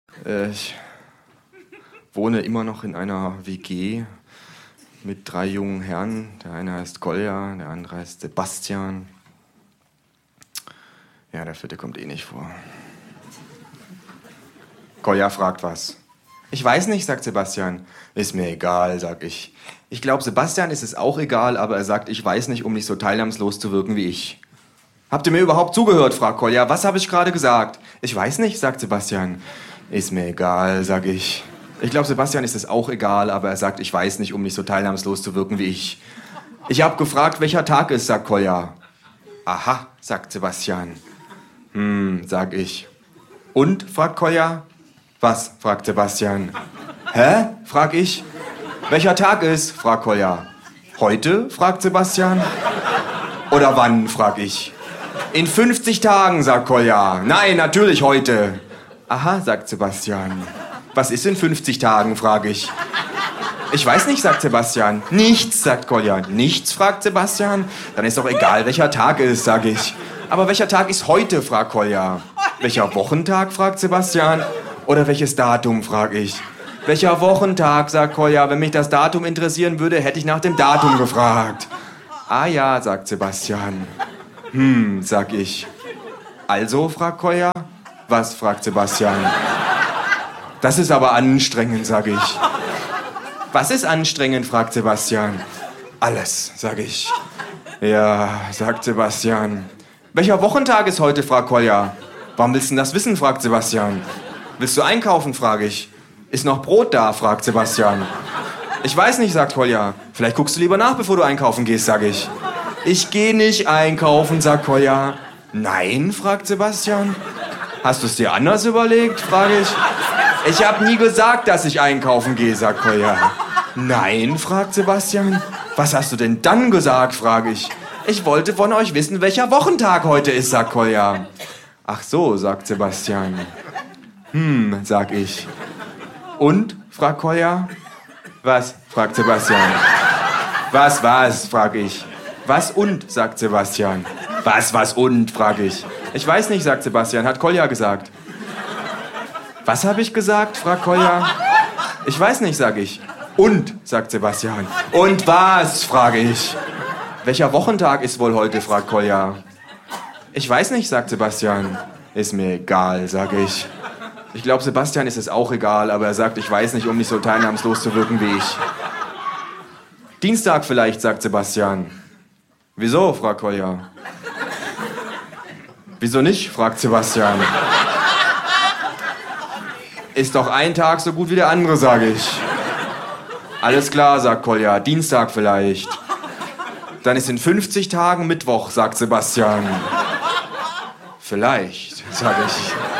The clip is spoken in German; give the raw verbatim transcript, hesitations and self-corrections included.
Äh, ich wohne immer noch in einer W G mit drei jungen Herren. Der eine heißt Kolja, der andere heißt Sebastian. Ja, der vierte kommt eh nicht vor. Kolja fragt was. Ich weiß nicht, sagt Sebastian. Ist mir egal, sag ich. Ich glaube, Sebastian ist es auch egal, aber er sagt, ich weiß nicht, um nicht so teilnahmslos zu wirken wie ich. Habt ihr mir überhaupt zugehört, fragt Kolja. Was habe ich gerade gesagt? Ich weiß nicht, sagt Sebastian. Ist mir egal, sag ich. Ich glaube, Sebastian ist es auch egal, aber er sagt, ich weiß nicht, um nicht so teilnahmslos zu wirken wie ich. Ich habe gefragt, welcher Tag ist, sagt Kolja. Aha, sagt Sebastian. Hm, sag ich. Und, fragt Kolja. Was, fragt Sebastian. Hä, frag ich. Welcher Tag ist, fragt Kolja. Heute, fragt Sebastian. Oder wann, frag ich. In fünfzig Tagen, sagt Kolja. Nein, natürlich heute. Aha, sagt Sebastian. Was ist in fünfzig Tagen, frage ich. Ich weiß nicht, sagt Sebastian. Nichts, sagt Kolja. Nichts, fragt Sebastian. Dann ist doch egal, welcher Tag ist, sag ich. Aber welcher Tag ist heute, fragt Kolja. Welcher Wochentag, fragt Sebastian. Oder welches Datum, frag ich. Welcher Wochentag, sagt Kolja. Wenn mich das Datum interessieren würde, hätte ich nach dem Datum gefragt. Ah ja, sagt Sebastian. Hm, sag ich. Also, fragt Kolja. Was, fragt Sebastian. Das ist aber anstrengend, sag ich. Was ist anstrengend, fragt Sebastian. Alles, sag ich. Ja, sagt Sebastian. Welcher Wochentag ist heute, fragt Kolja. Warum willst du denn das wissen, fragt Sebastian. Willst du einkaufen, frage ich. Ist noch Brot da, fragt Sebastian. Ich weiß nicht, sagt Kolja. Vielleicht guckst du lieber nach, bevor du einkaufen gehst, sag ich. Ich geh nicht einkaufen, sagt Kolja. Nein, fragt Sebastian. Hast du es dir anders überlegt, frage ich. Ich habe nie gesagt, dass ich einkaufen gehe, sagt Kolja. Nein, fragt Sebastian. Was hast du denn dann gesagt, frage ich. Ich wollte von euch wissen, welcher Wochentag heute ist, sagt Kolja. Ach so, sagt Sebastian. Hm, sag ich. Und, fragt Kolja. Was, fragt Sebastian. Was, was, frag ich. Was und, sagt Sebastian. Was, was und, frag ich. Ich weiß nicht, sagt Sebastian, hat Kolja gesagt. Was habe ich gesagt, fragt Kolja. Ich weiß nicht, sag ich. Und, sagt Sebastian. Und was, frage ich. Welcher Wochentag ist wohl heute, fragt Kolja. Ich weiß nicht, sagt Sebastian. Ist mir egal, sage ich. Ich glaube, Sebastian ist es auch egal, aber er sagt, ich weiß nicht, um nicht so teilnahmslos zu wirken wie ich. Dienstag vielleicht, sagt Sebastian. Wieso, fragt Kolja. Wieso nicht, fragt Sebastian. Ist doch ein Tag so gut wie der andere, sage ich. Alles klar, sagt Kolja, Dienstag vielleicht. Dann ist in fünfzig Tagen Mittwoch, sagt Sebastian. Vielleicht, sage ich.